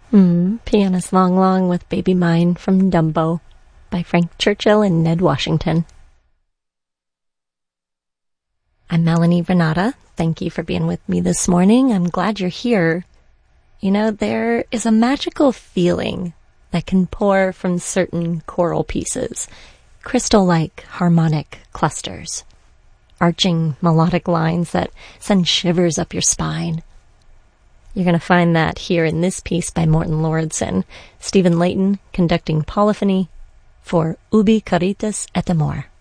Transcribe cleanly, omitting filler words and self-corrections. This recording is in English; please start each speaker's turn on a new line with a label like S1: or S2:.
S1: Pianist Long Long with Baby Mine from Dumbo by Frank Churchill and Ned Washington. I'm Melanie Renata. Thank you for being with me this morning. I'm glad you're here. You know, there is a magical feeling that can pour from certain choral pieces, crystal-like harmonic clusters, arching melodic lines that send shivers up your spine. You're going to find that here in this piece by Morton Lauridsen, Stephen Layton conducting polyphony for Ubi Caritas et Amor.